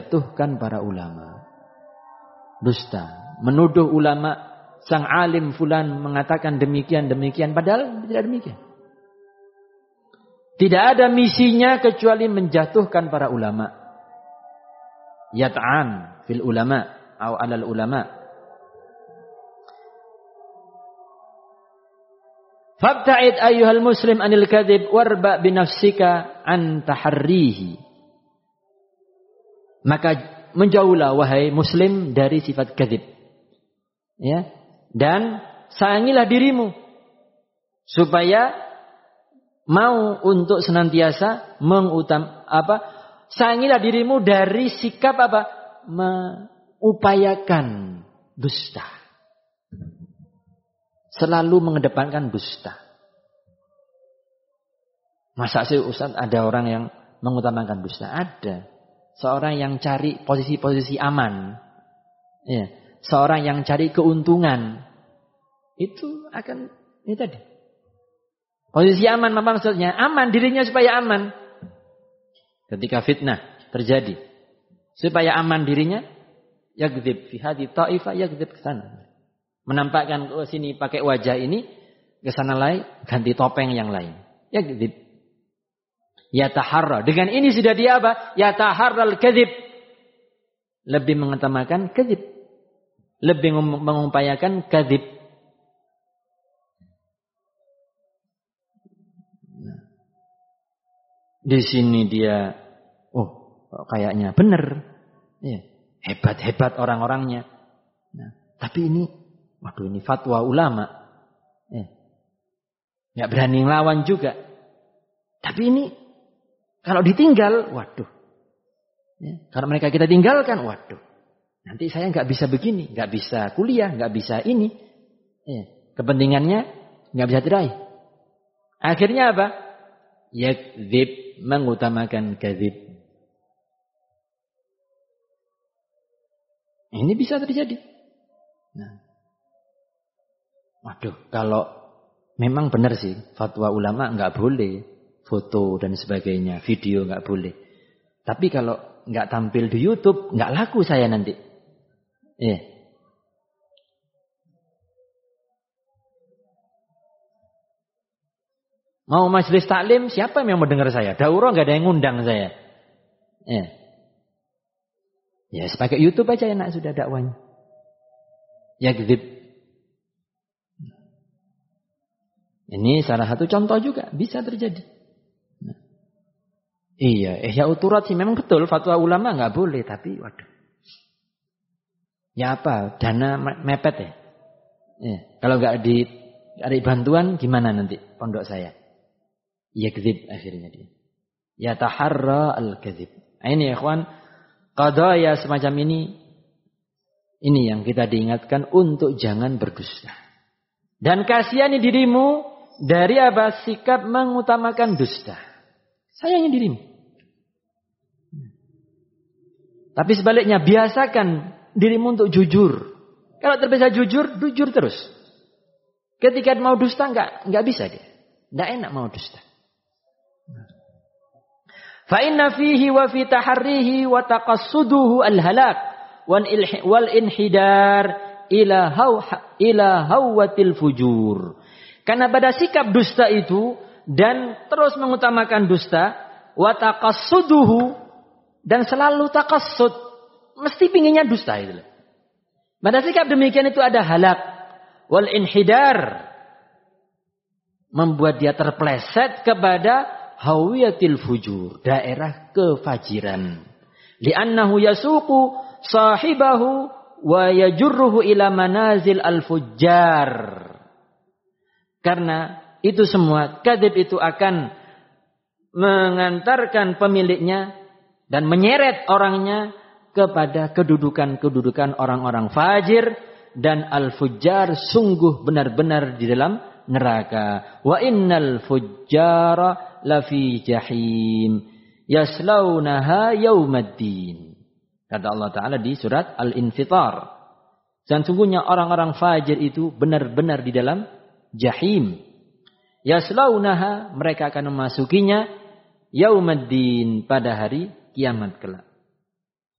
menjatuhkan para ulama. Dusta. Menuduh ulama, sang alim fulan mengatakan demikian, padahal tidak demikian. Tidak ada misinya kecuali menjatuhkan para ulama. Yat'an fil ulama atau alal ulama. Fabta'id ayyuhal muslim anil kadhib warba binafsika an taharrihi. Maka menjauhlah wahai muslim dari sifat kadzib. Ya, dan sayangilah dirimu supaya mau untuk senantiasa sayangilah dirimu dari sikap mengupayakan dusta. Selalu mengedepankan dusta. Masa sih Ustaz ada orang yang mengutamakan dusta? Ada. Seorang yang cari posisi-posisi aman. Ya. Seorang yang cari keuntungan. Itu akan, ini tadi. Posisi aman apa maksudnya? Aman, dirinya supaya aman. Ketika fitnah terjadi. Supaya aman dirinya. Yagdzib fi hadhi ta'ifah, yagdzib ke sana. Menampakkan ke sini pakai wajah ini, ke sana lain ganti topeng yang lain. Yagdzib. Yataharra. Dengan ini sudah dia apa? Yataharral kadzib. Lebih mengutamakan kadzib. Lebih mengupayakan kadzib. Di sini dia, kayaknya benar. Ya, hebat-hebat orang-orangnya. Nah, tapi ini fatwa ulama. Nggak berani ngelawan juga. Tapi ini kalau ditinggal, kalau mereka kita tinggalkan, nanti saya nggak bisa begini, nggak bisa kuliah, nggak bisa ini. Kepentingannya nggak bisa diraih. Akhirnya apa? Yakdzib, mengutamakan kadzib. Ini bisa terjadi. Nah. Kalau memang benar sih fatwa ulama nggak boleh foto dan sebagainya, video nggak boleh. Tapi kalau nggak tampil di YouTube, nggak laku saya nanti. Mau majelis taklim, siapa yang mau dengar saya? Daurah nggak ada yang ngundang saya. Ya, pakai YouTube aja enak sudah dakwanya. Yakdzib. Ini salah satu contoh juga bisa terjadi. Ihya uturat sih memang betul fatwa ulama nggak boleh, tapi ya apa? Dana mepet ya. Kalau nggak ada bantuan gimana nanti pondok saya? Yakdzib akhirnya dia. Yataharra al-kadzib. Ini ya ikhwan, qadaya semacam ini yang kita diingatkan untuk jangan berdusta. Dan kasihani dirimu dari apa? Sikap mengutamakan dusta. Sayangi dirimu. Tapi sebaliknya biasakan dirimu untuk jujur. Kalau terbiasa jujur terus. Ketika mau dusta enggak bisa dia. Enggak enak mau dusta. Fa inna fihi wa fi taharrihi wa taqassuduhu al-halak wal inhidar ila hawatil fujur. Karena pada sikap dusta itu dan terus mengutamakan dusta, wa taqassuduhu, dan selalu taqassud, mesti pinginnya dusta itu. Pada sikap demikian itu ada halak wal inhidar, membuat dia terpleset kepada hawiyatil fujur, daerah kefajiran. Li'annahu yasuqu sahibahu wa yajurruhu ila manazil al-fujjar. Karena itu semua, kadzib itu akan mengantarkan pemiliknya dan menyeret orangnya kepada kedudukan orang-orang fajir dan al-fujjar, sungguh benar-benar di dalam neraka. Wa innal fujjara lafi jahim yaslaunaha yaumaddin. Kata Allah Ta'ala di surat Al-Infitar. Dan sungguhnya orang-orang fajir itu benar-benar di dalam jahim. Yaslaunaha, mereka akan memasukinya yaumaddin, pada hari kiamat kelak.